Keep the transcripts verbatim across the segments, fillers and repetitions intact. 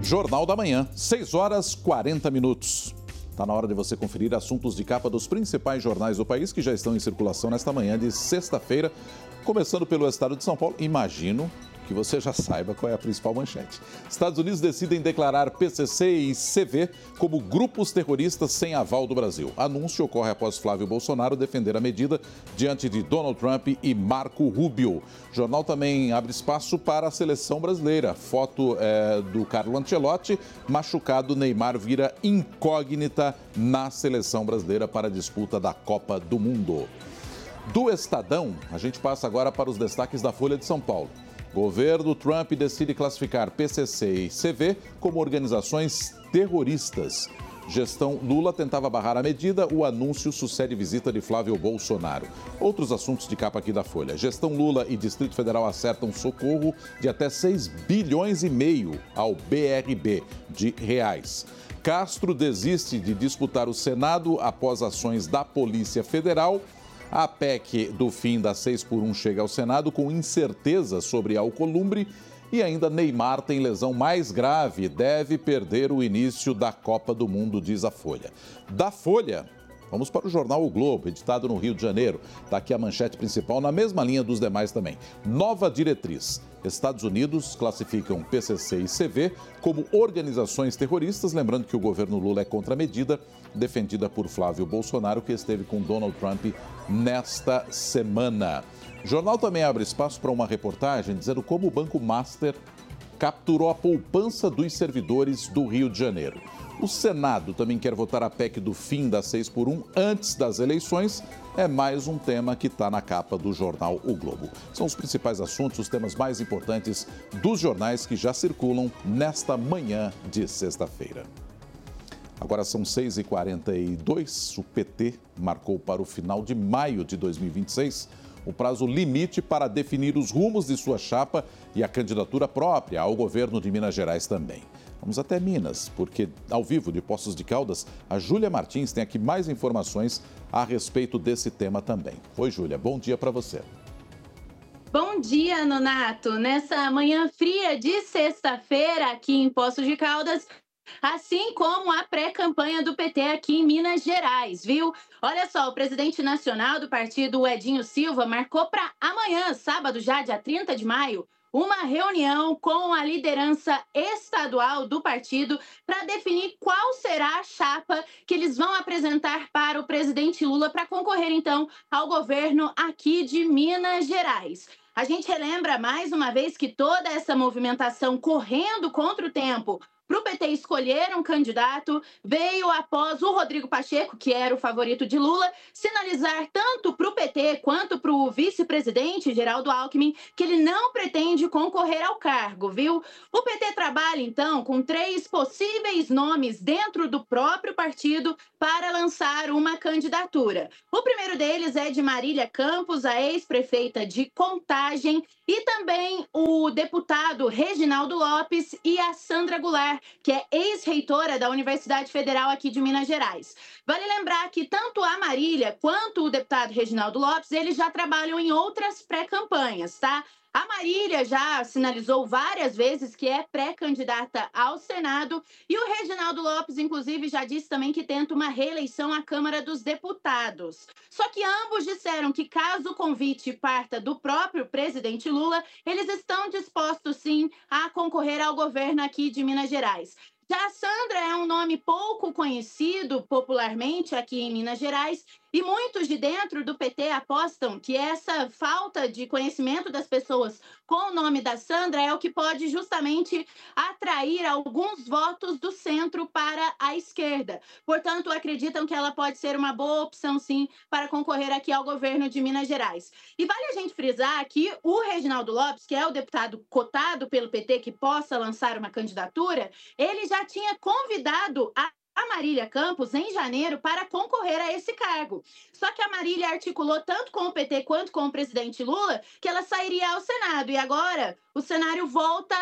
Jornal da Manhã, seis horas e quarenta minutos. Está na hora de você conferir assuntos de capa dos principais jornais do país que já estão em circulação nesta manhã de sexta-feira. Começando pelo estado de São Paulo, imagino que você já saiba qual é a principal manchete. Estados Unidos decidem declarar P C C e C V como grupos terroristas sem aval do Brasil. Anúncio ocorre após Flávio Bolsonaro defender a medida diante de Donald Trump e Marco Rubio. O jornal também abre espaço para a seleção brasileira. Foto é, do Carlo Ancelotti, machucado. Neymar vira incógnita na seleção brasileira para a disputa da Copa do Mundo. Do Estadão, a gente passa agora para os destaques da Folha de São Paulo. Governo Trump decide classificar P C C e C V como organizações terroristas. Gestão Lula tentava barrar a medida, o anúncio sucede visita de Flávio Bolsonaro. Outros assuntos de capa aqui da Folha. Gestão Lula e Distrito Federal acertam socorro de até seis bilhões e meio ao B R B de reais. Castro desiste de disputar o Senado após ações da Polícia Federal. A P E C do fim da seis por um chega ao Senado com incerteza sobre Alcolumbre e ainda Neymar tem lesão mais grave e deve perder o início da Copa do Mundo, diz a Folha. Da Folha, vamos para o jornal O Globo, editado no Rio de Janeiro. Está aqui a manchete principal, na mesma linha dos demais também. Nova diretriz. Estados Unidos classificam P C C e C V como organizações terroristas, lembrando que o governo Lula é contra a medida, defendida por Flávio Bolsonaro, que esteve com Donald Trump nesta semana. O jornal também abre espaço para uma reportagem dizendo como o Banco Master capturou a poupança dos servidores do Rio de Janeiro. O Senado também quer votar a P E C do fim da seis por um antes das eleições. É mais um tema que está na capa do jornal O Globo. São os principais assuntos, os temas mais importantes dos jornais que já circulam nesta manhã de sexta-feira. Agora são seis e quarenta e dois. O P T marcou para o final de maio de dois mil e vinte e seis o prazo limite para definir os rumos de sua chapa e a candidatura própria ao governo de Minas Gerais também. Vamos até Minas, porque ao vivo de Poços de Caldas, a Júlia Martins tem aqui mais informações a respeito desse tema também. Oi, Júlia, bom dia para você. Bom dia, Nonato. Nessa manhã fria de sexta-feira aqui em Poços de Caldas, assim como a pré-campanha do P T aqui em Minas Gerais, viu? Olha só, o presidente nacional do partido, Edinho Silva, marcou para amanhã, sábado já, dia trinta de maio, uma reunião com a liderança estadual do partido para definir qual será a chapa que eles vão apresentar para o presidente Lula para concorrer, então, ao governo aqui de Minas Gerais. A gente relembra mais uma vez que toda essa movimentação correndo contra o tempo para o P T escolher um candidato veio após o Rodrigo Pacheco, que era o favorito de Lula, sinalizar tanto para o P T quanto para o vice-presidente Geraldo Alckmin que ele não pretende concorrer ao cargo, viu? O P T trabalha, então, com três possíveis nomes dentro do próprio partido para lançar uma candidatura. O primeiro deles é de Marília Campos, a ex-prefeita de Contagem, e também o deputado Reginaldo Lopes e a Sandra Goulart, que é ex-reitora da Universidade Federal aqui de Minas Gerais. Vale lembrar que tanto a Marília quanto o deputado Reginaldo Lopes, eles já trabalham em outras pré-campanhas, tá? A Marília já sinalizou várias vezes que é pré-candidata ao Senado e o Reginaldo Lopes, inclusive, já disse também que tenta uma reeleição à Câmara dos Deputados. Só que ambos disseram que caso o convite parta do próprio presidente Lula, eles estão dispostos, sim, a concorrer ao governo aqui de Minas Gerais. Já a Sandra é um nome pouco conhecido popularmente aqui em Minas Gerais e muitos de dentro do P T apostam que essa falta de conhecimento das pessoas com o nome da Sandra é o que pode justamente atrair alguns votos do centro para a esquerda. Portanto, acreditam que ela pode ser uma boa opção, sim, para concorrer aqui ao governo de Minas Gerais. E vale a gente frisar que o Reginaldo Lopes, que é o deputado cotado pelo P T que possa lançar uma candidatura, ele já tinha convidado a a Marília Campos em janeiro para concorrer a esse cargo. Só que a Marília articulou tanto com o P T quanto com o presidente Lula que ela sairia ao Senado. E agora o cenário volta a ficar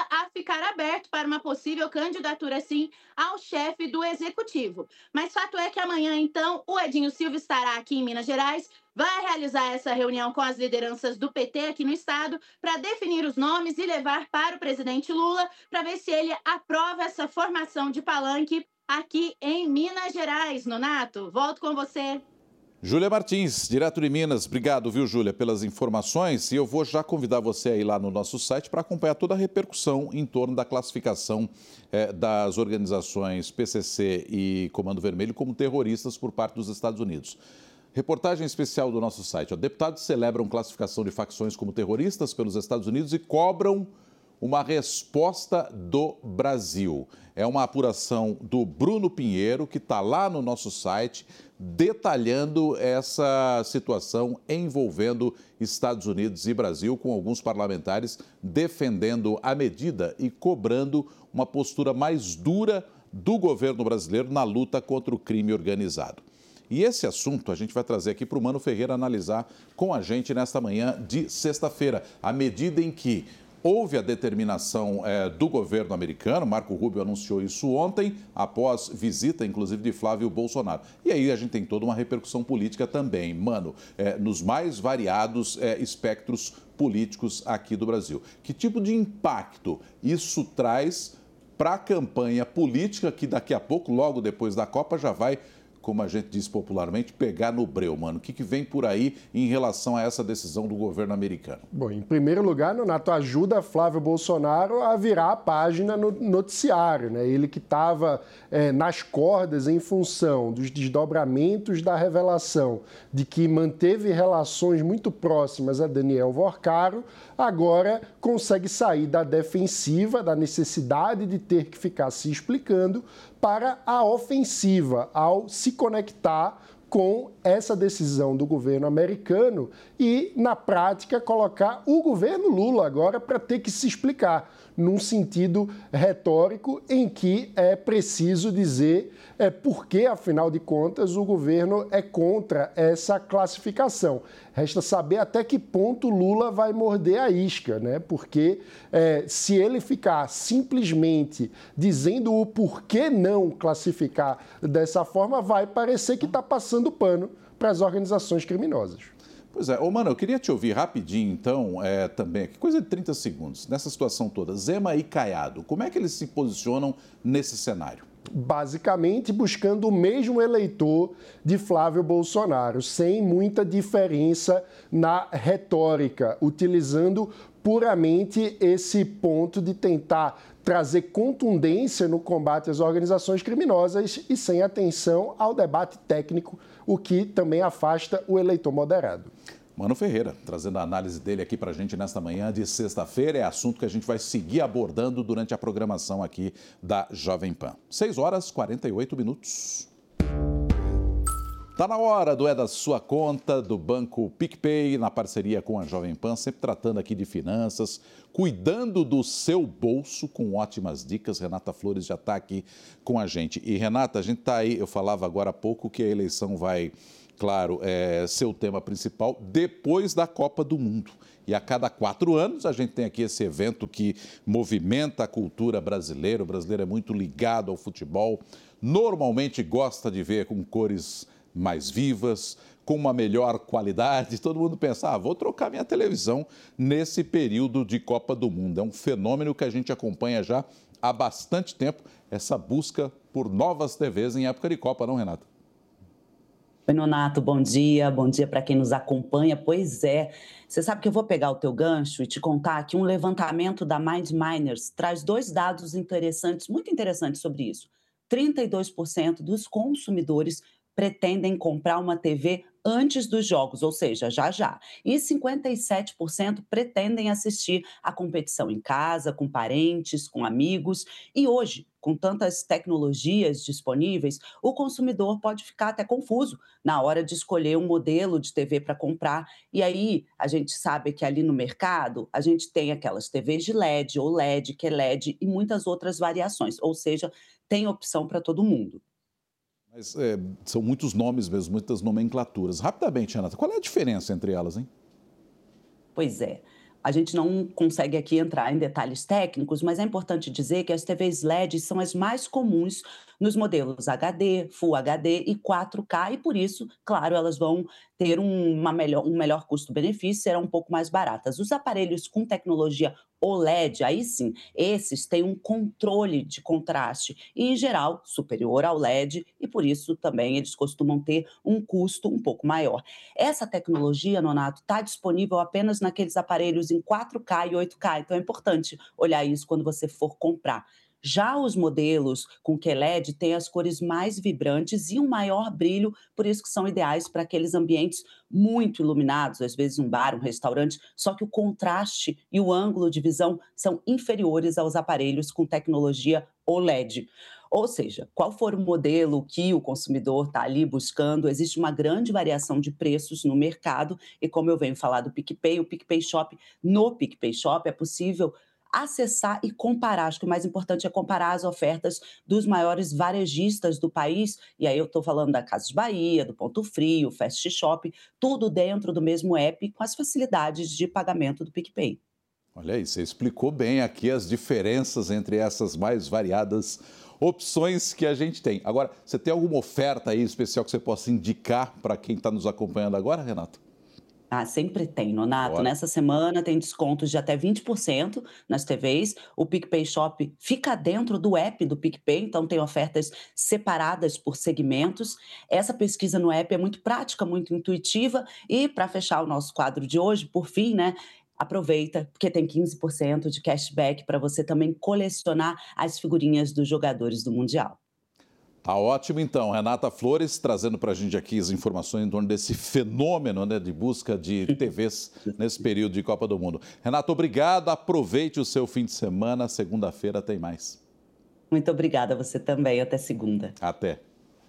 ficar aberto para uma possível candidatura, sim, ao chefe do Executivo. Mas fato é que amanhã, então, o Edinho Silva estará aqui em Minas Gerais, vai realizar essa reunião com as lideranças do P T aqui no estado para definir os nomes e levar para o presidente Lula para ver se ele aprova essa formação de palanque aqui em Minas Gerais. Nonato, volto com você. Júlia Martins, direto de Minas. Obrigado, viu, Júlia, pelas informações. E eu vou já convidar você a ir lá no nosso site para acompanhar toda a repercussão em torno da classificação eh, das organizações P C C e Comando Vermelho como terroristas por parte dos Estados Unidos. Reportagem especial do nosso site. Ó, deputados celebram classificação de facções como terroristas pelos Estados Unidos e cobram uma resposta do Brasil. É uma apuração do Bruno Pinheiro, que está lá no nosso site, detalhando essa situação envolvendo Estados Unidos e Brasil, com alguns parlamentares defendendo a medida e cobrando uma postura mais dura do governo brasileiro na luta contra o crime organizado. E esse assunto a gente vai trazer aqui para o Mano Ferreira analisar com a gente nesta manhã de sexta-feira, à medida em que houve a determinação é, do governo americano. Marco Rubio anunciou isso ontem, após visita, inclusive, de Flávio Bolsonaro. E aí a gente tem toda uma repercussão política também, Mano, é, nos mais variados é, espectros políticos aqui do Brasil. Que tipo de impacto isso traz para a campanha política que daqui a pouco, logo depois da Copa, já vai, como a gente diz popularmente, pegar no breu, Mano? O que, que vem por aí em relação a essa decisão do governo americano? Bom, em primeiro lugar, Nonato, ajuda Flávio Bolsonaro a virar a página no noticiário, né? Ele que estava é, nas cordas em função dos desdobramentos da revelação de que manteve relações muito próximas a Daniel Vorcaro, agora consegue sair da defensiva, da necessidade de ter que ficar se explicando, para a ofensiva, ao se conectar com essa decisão do governo americano e, na prática, colocar o governo Lula agora para ter que se explicar, num sentido retórico em que é preciso dizer é, por que, afinal de contas, o governo é contra essa classificação. Resta saber até que ponto Lula vai morder a isca, né? Porque é, se ele ficar simplesmente dizendo o porquê não classificar dessa forma, vai parecer que está passando pano para as organizações criminosas. Pois é. Ô, Mano, eu queria te ouvir rapidinho, então, é, também, que coisa de trinta segundos, nessa situação toda. Zema e Caiado, como é que eles se posicionam nesse cenário? Basicamente buscando o mesmo eleitor de Flávio Bolsonaro, sem muita diferença na retórica, utilizando puramente esse ponto de tentar trazer contundência no combate às organizações criminosas e sem atenção ao debate técnico, o que também afasta o eleitor moderado. Mano Ferreira, trazendo a análise dele aqui para a gente nesta manhã de sexta-feira. É assunto que a gente vai seguir abordando durante a programação aqui da Jovem Pan. seis horas e quarenta e oito minutos. Está na hora do É da Sua Conta, do Banco PicPay, na parceria com a Jovem Pan, sempre tratando aqui de finanças, cuidando do seu bolso com ótimas dicas. Renata Flores já está aqui com a gente. E, Renata, a gente está aí, eu falava agora há pouco que a eleição vai, claro, é, ser o tema principal depois da Copa do Mundo. E a cada quatro anos a gente tem aqui esse evento que movimenta a cultura brasileira. O brasileiro é muito ligado ao futebol, normalmente gosta de ver com cores mais vivas, com uma melhor qualidade. Todo mundo pensa, ah, vou trocar minha televisão nesse período de Copa do Mundo. É um fenômeno que a gente acompanha já há bastante tempo, essa busca por novas T Vs em época de Copa, não, Renata? Oi, Nonato, bom dia, bom dia para quem nos acompanha. Pois é, você sabe que eu vou pegar o teu gancho e te contar que um levantamento da Mind Miners traz dois dados interessantes, muito interessantes sobre isso. trinta e dois por cento dos consumidores pretendem comprar uma T V antes dos jogos, ou seja, já já. E cinquenta e sete por cento pretendem assistir a competição em casa, com parentes, com amigos. E hoje, com tantas tecnologias disponíveis, o consumidor pode ficar até confuso na hora de escolher um modelo de T V para comprar. E aí, a gente sabe que ali no mercado, a gente tem aquelas T Vs de L E D ou L E D, que é L E D, e muitas outras variações. Ou seja, tem opção para todo mundo. Mas é, são muitos nomes mesmo, muitas nomenclaturas. Rapidamente, Renata, qual é a diferença entre elas, hein? Pois é. A gente não consegue aqui entrar em detalhes técnicos, mas é importante dizer que as T Vs L E D são as mais comuns nos modelos H D, Full H D e quatro K, e por isso, claro, elas vão ter uma melhor, um melhor custo-benefício, serão um pouco mais baratas. Os aparelhos com tecnologia O L E D, aí sim, esses têm um controle de contraste e, em geral, superior ao L E D, e por isso também eles costumam ter um custo um pouco maior. Essa tecnologia, Nonato, está disponível apenas naqueles aparelhos em quatro K e oito K, então é importante olhar isso quando você for comprar. Já os modelos com Q L E D têm as cores mais vibrantes e um maior brilho, por isso que são ideais para aqueles ambientes muito iluminados, às vezes um bar, um restaurante, só que o contraste e o ângulo de visão são inferiores aos aparelhos com tecnologia O L E D. Ou seja, qual for o modelo que o consumidor está ali buscando, existe uma grande variação de preços no mercado e, como eu venho falar do PicPay, o PicPay Shop, no PicPay Shop é possível acessar e comparar. Acho que o mais importante é comparar as ofertas dos maiores varejistas do país, e aí eu estou falando da Casas Bahia, do Ponto Frio, Fast Shop, tudo dentro do mesmo app com as facilidades de pagamento do PicPay. Olha aí, você explicou bem aqui as diferenças entre essas mais variadas opções que a gente tem. Agora, você tem alguma oferta aí especial que você possa indicar para quem está nos acompanhando agora, Renato? Ah, sempre tem, Nonato. Bora. Nessa semana tem descontos de até vinte por cento nas T Vs. O PicPay Shop fica dentro do app do PicPay, então tem ofertas separadas por segmentos. Essa pesquisa no app é muito prática, muito intuitiva. E para fechar o nosso quadro de hoje, por fim, né? Aproveita, porque tem quinze por cento de cashback para você também colecionar as figurinhas dos jogadores do Mundial. Tá ótimo, então. Renata Flores trazendo para a gente aqui as informações em torno desse fenômeno, né, de busca de T Vs nesse período de Copa do Mundo. Renata, obrigado. Aproveite o seu fim de semana. Segunda-feira tem mais. Muito obrigada a você também. Até segunda. Até.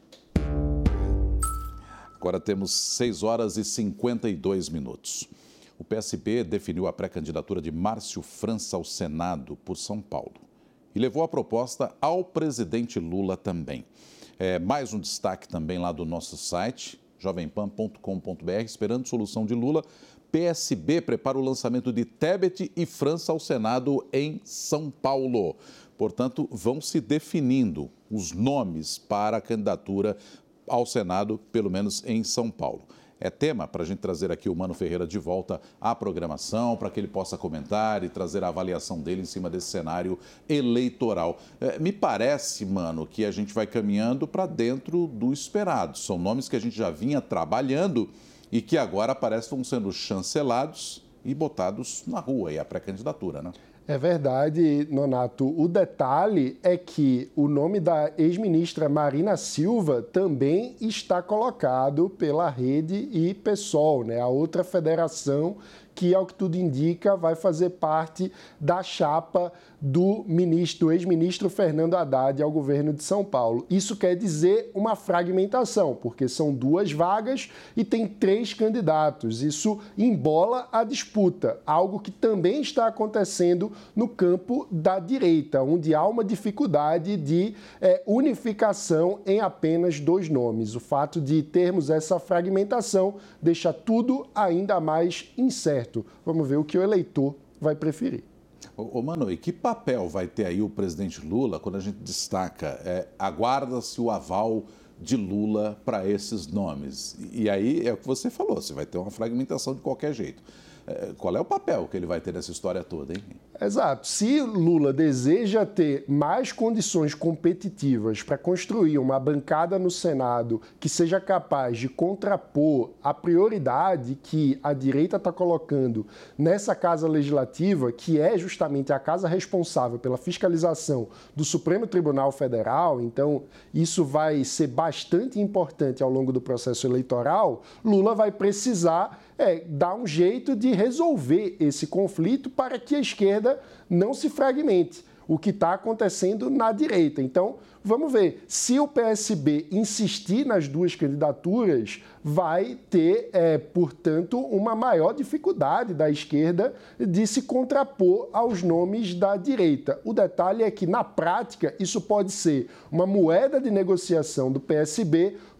Agora temos seis horas e cinquenta e dois minutos. O P S B definiu a pré-candidatura de Márcio França ao Senado por São Paulo e levou a proposta ao presidente Lula também. É, mais um destaque também lá do nosso site, jovem pan ponto com ponto br, esperando solução de Lula. P S B prepara o lançamento de Tebet e França ao Senado em São Paulo. Portanto, vão se definindo os nomes para a candidatura ao Senado, pelo menos em São Paulo. É tema para a gente trazer aqui o Mano Ferreira de volta à programação, para que ele possa comentar e trazer a avaliação dele em cima desse cenário eleitoral. É, me parece, Mano, que a gente vai caminhando para dentro do esperado. São nomes que a gente já vinha trabalhando e que agora parece que vão sendo chancelados e botados na rua, e a pré-candidatura, né? É verdade, Nonato. O detalhe é que o nome da ex-ministra Marina Silva também está colocado pela Rede e PSOL, né? A outra federação que, ao que tudo indica, vai fazer parte da chapa do ministro, do ex-ministro Fernando Haddad ao governo de São Paulo. Isso quer dizer uma fragmentação, porque são duas vagas e tem três candidatos. Isso embola a disputa, algo que também está acontecendo no campo da direita, onde há uma dificuldade de é, unificação em apenas dois nomes. O fato de termos essa fragmentação deixa tudo ainda mais incerto. Vamos ver o que o eleitor vai preferir. Ô, ô Mano, e que papel vai ter aí o presidente Lula quando a gente destaca, é, aguarda-se o aval de Lula para esses nomes? E aí é o que você falou, você vai ter uma fragmentação de qualquer jeito. É, qual é o papel que ele vai ter nessa história toda, hein? Exato. Se Lula deseja ter mais condições competitivas para construir uma bancada no Senado que seja capaz de contrapor a prioridade que a direita está colocando nessa Casa Legislativa, que é justamente a casa responsável pela fiscalização do Supremo Tribunal Federal, então isso vai ser bastante importante ao longo do processo eleitoral, Lula vai precisar é, dar um jeito de resolver esse conflito para que a esquerda não se fragmente, o que está acontecendo na direita. Então, vamos ver, se o P S B insistir nas duas candidaturas, vai ter, é, portanto, uma maior dificuldade da esquerda de se contrapor aos nomes da direita. O detalhe é que, na prática, isso pode ser uma moeda de negociação do P S B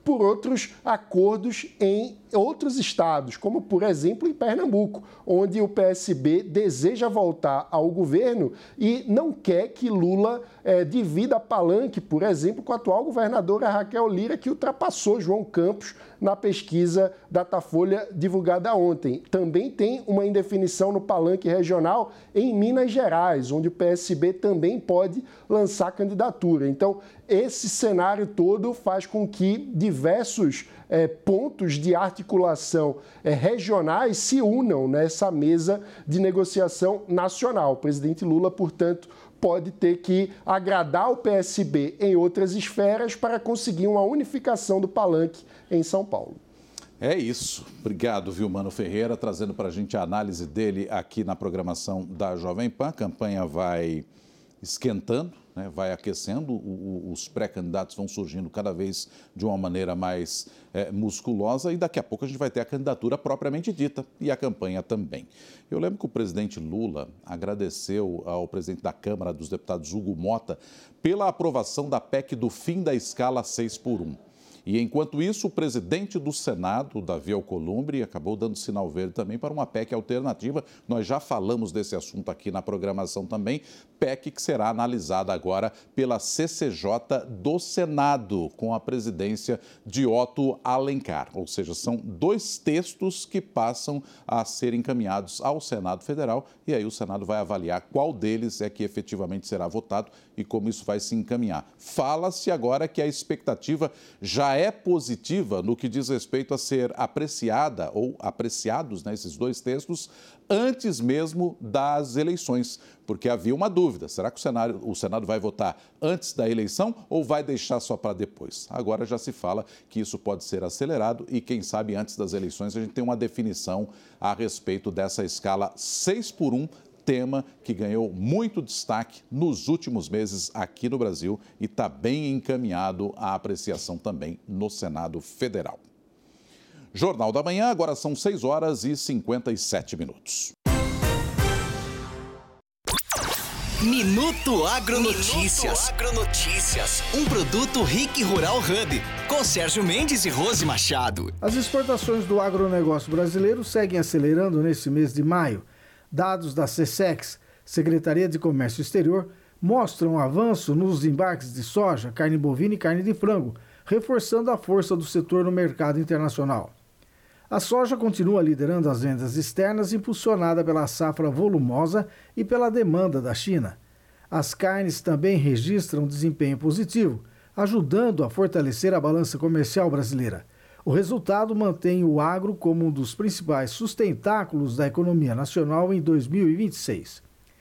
por outros acordos em outros estados, como, por exemplo, em Pernambuco, onde o P S B deseja voltar ao governo e não quer que Lula é, divida palanque, por exemplo, com a atual governadora Raquel Lira, que ultrapassou João Campos na pesquisa Datafolha divulgada ontem. Também tem uma indefinição no palanque regional em Minas Gerais, onde o P S B também pode lançar candidatura. Então, esse cenário todo faz com que diversos é, pontos de articulação é, regionais se unam nessa mesa de negociação nacional. O presidente Lula, portanto, pode ter que agradar o P S B em outras esferas para conseguir uma unificação do palanque em São Paulo. É isso. Obrigado, viu, Mano Ferreira, trazendo para a gente a análise dele aqui na programação da Jovem Pan. A campanha vai esquentando, né, vai aquecendo, o, o, os pré-candidatos vão surgindo cada vez de uma maneira mais é, musculosa e daqui a pouco a gente vai ter a candidatura propriamente dita e a campanha também. Eu lembro que o presidente Lula agradeceu ao presidente da Câmara dos Deputados, Hugo Mota, pela aprovação da P E C do fim da escala seis por um. E, enquanto isso, o presidente do Senado, Davi Alcolumbre, acabou dando sinal verde também para uma P E C alternativa. Nós já falamos desse assunto aqui na programação também. P E C que será analisada agora pela C C J do Senado, com a presidência de Otto Alencar. Ou seja, são dois textos que passam a ser encaminhados ao Senado Federal e aí o Senado vai avaliar qual deles é que efetivamente será votado e como isso vai se encaminhar. Fala-se agora que a expectativa já é positiva no que diz respeito a ser apreciada ou apreciados, né, esses dois textos antes mesmo das eleições, porque havia uma dúvida, será que o Senado, o Senado vai votar antes da eleição ou vai deixar só para depois? Agora já se fala que isso pode ser acelerado e quem sabe antes das eleições a gente tem uma definição a respeito dessa escala seis por um, tema que ganhou muito destaque nos últimos meses aqui no Brasil e está bem encaminhado à apreciação também no Senado Federal. Jornal da Manhã, agora são seis horas e cinquenta e sete minutos. Minuto Agronotícias. Minuto Agronotícias, um produto Rick Rural Hub, com Sérgio Mendes e Rose Machado. As exportações do agronegócio brasileiro seguem acelerando nesse mês de maio. Dados da SECEX, Secretaria de Comércio Exterior, mostram um avanço nos embarques de soja, carne bovina e carne de frango, reforçando a força do setor no mercado internacional. A soja continua liderando as vendas externas, impulsionada pela safra volumosa e pela demanda da China. As carnes também registram desempenho positivo, ajudando a fortalecer a balança comercial brasileira. O resultado mantém o agro como um dos principais sustentáculos da economia nacional em dois mil e vinte e seis.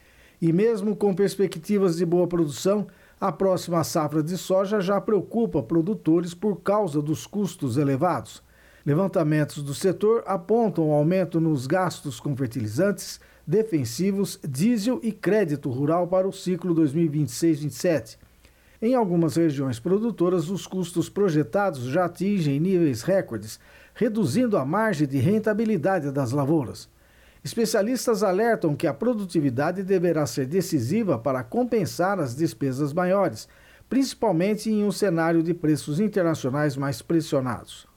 E mesmo com perspectivas de boa produção, a próxima safra de soja já preocupa produtores por causa dos custos elevados. Levantamentos do setor apontam um aumento nos gastos com fertilizantes, defensivos, diesel e crédito rural para o ciclo dois mil e vinte e seis vinte e sete. Em algumas regiões produtoras, os custos projetados já atingem níveis recordes, reduzindo a margem de rentabilidade das lavouras. Especialistas alertam que a produtividade deverá ser decisiva para compensar as despesas maiores, principalmente em um cenário de preços internacionais mais pressionados.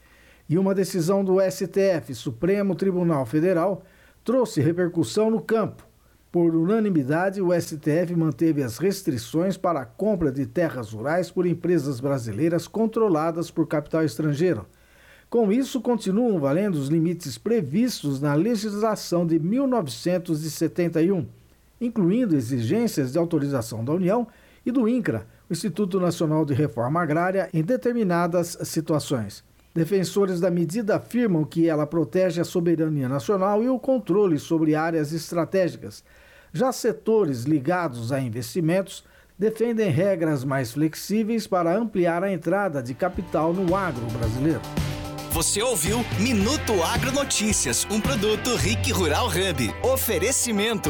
E uma decisão do S T F, Supremo Tribunal Federal, trouxe repercussão no campo. Por unanimidade, o S T F manteve as restrições para a compra de terras rurais por empresas brasileiras controladas por capital estrangeiro. Com isso, continuam valendo os limites previstos na legislação de mil novecentos e setenta e um, incluindo exigências de autorização da União e do INCRA, o Instituto Nacional de Reforma Agrária, em determinadas situações. Defensores da medida afirmam que ela protege a soberania nacional e o controle sobre áreas estratégicas. Já setores ligados a investimentos defendem regras mais flexíveis para ampliar a entrada de capital no agro brasileiro. Você ouviu Minuto Agronotícias, um produto Rick Rural Hub. Oferecimento.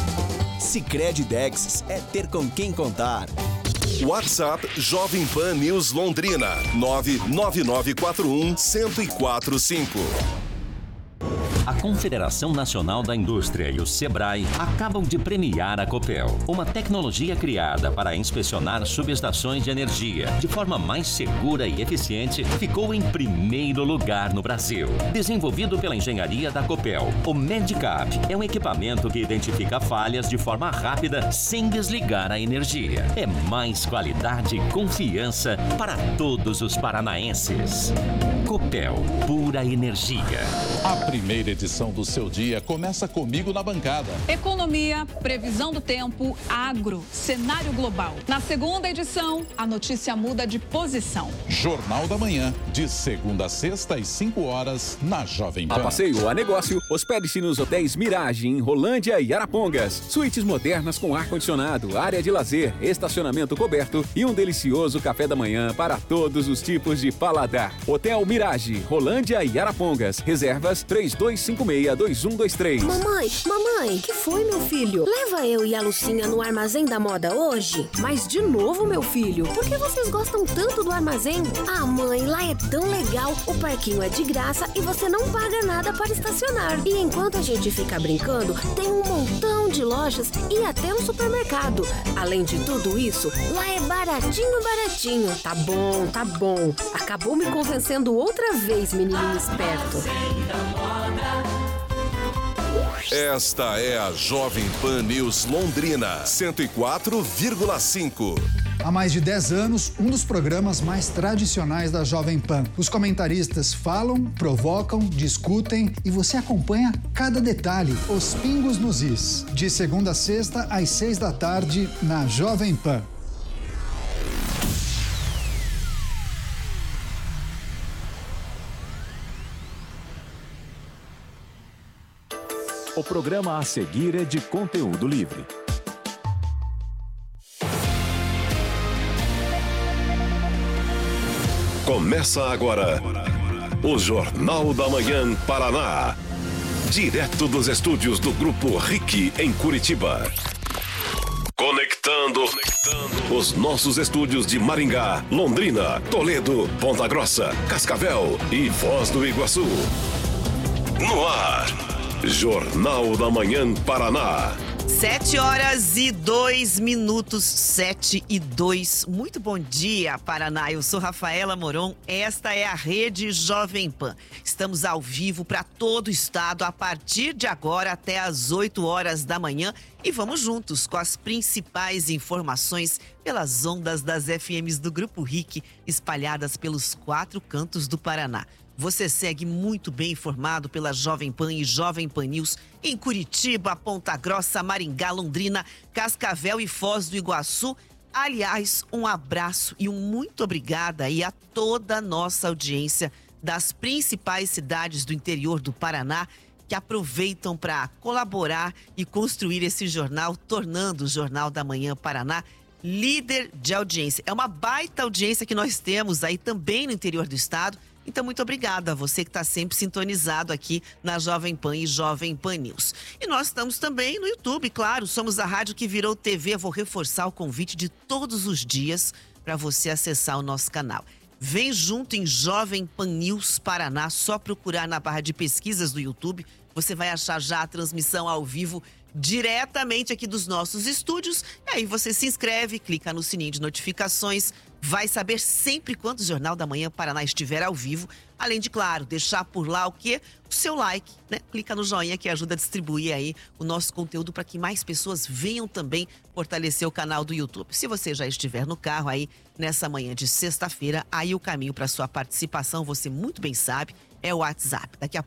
Sicredi Dexis é ter com quem contar. WhatsApp Jovem Pan News Londrina nove nove nove quatro um zero zero quatro cinco. A Confederação Nacional da Indústria e o Sebrae acabam de premiar a Copel, uma tecnologia criada para inspecionar subestações de energia de forma mais segura e eficiente, ficou em primeiro lugar no Brasil. Desenvolvido pela engenharia da Copel, o Medicap é um equipamento que identifica falhas de forma rápida sem desligar a energia. É mais qualidade e confiança para todos os paranaenses. Copel, pura energia. A primeira edição do Seu Dia começa comigo na bancada. Economia, previsão do tempo, agro, cenário global. Na segunda edição, a notícia muda de posição. Jornal da Manhã, de segunda a sexta às cinco horas, na Jovem Pan. A passeio a negócio, hospede-se nos hotéis Mirage, em Rolândia e Arapongas. Suítes modernas com ar-condicionado, área de lazer, estacionamento coberto e um delicioso café da manhã para todos os tipos de paladar. Hotel Mirage, Rolândia e Arapongas. Reservas três dois cinco seis, dois um dois três. Mamãe, mamãe, que foi, meu filho? Leva eu e a Lucinha no Armazém da Moda hoje? Mas de novo, meu filho, por que vocês gostam tanto do armazém? Ah, mãe, lá é tão legal. O parquinho é de graça e você não paga nada para estacionar. E enquanto a gente fica brincando, tem um montão de lojas e até um supermercado. Além de tudo isso, lá é baratinho, baratinho. Tá bom, tá bom. Acabou me convencendo outra vez, menininho esperto. Esta é a Jovem Pan News Londrina, cento e quatro vírgula cinco. Há mais de dez anos, um dos programas mais tradicionais da Jovem Pan. Os comentaristas falam, provocam, discutem e você acompanha cada detalhe, os pingos nos is. De segunda a sexta, às seis da tarde, na Jovem Pan. O programa a seguir é de conteúdo livre. Começa agora o Jornal da Manhã Paraná. Direto dos estúdios do Grupo R I C em Curitiba. Conectando, Conectando os nossos estúdios de Maringá, Londrina, Toledo, Ponta Grossa, Cascavel e Foz do Iguaçu. No ar, Jornal da Manhã Paraná. Sete horas e dois minutos, sete e dois. Muito bom dia, Paraná. Eu sou Rafaela Moron, esta é a Rede Jovem Pan. Estamos ao vivo para todo o estado a partir de agora até às oito horas da manhã e vamos juntos com as principais informações pelas ondas das F Ms do Grupo R I C espalhadas pelos quatro cantos do Paraná. Você segue muito bem informado pela Jovem Pan e Jovem Pan News em Curitiba, Ponta Grossa, Maringá, Londrina, Cascavel e Foz do Iguaçu. Aliás, um abraço e um muito obrigada aí a toda a nossa audiência das principais cidades do interior do Paraná que aproveitam para colaborar e construir esse jornal, tornando o Jornal da Manhã Paraná líder de audiência. É uma baita audiência que nós temos aí também no interior do estado. Então, muito obrigada a você que está sempre sintonizado aqui na Jovem Pan e Jovem Pan News. E nós estamos também no YouTube, claro, somos a rádio que virou T V. Vou reforçar o convite de todos os dias para você acessar o nosso canal. Vem junto em Jovem Pan News Paraná, só procurar na barra de pesquisas do YouTube. Você vai achar já a transmissão ao vivo diretamente aqui dos nossos estúdios. E aí você se inscreve, clica no sininho de notificações, vai saber sempre quando o Jornal da Manhã Paraná estiver ao vivo. Além de, claro, deixar por lá o quê? O seu like, né? Clica no joinha que ajuda a distribuir aí o nosso conteúdo para que mais pessoas venham também fortalecer o canal do YouTube. Se você já estiver no carro aí nessa manhã de sexta-feira, aí o caminho para sua participação, você muito bem sabe, é o WhatsApp. Daqui a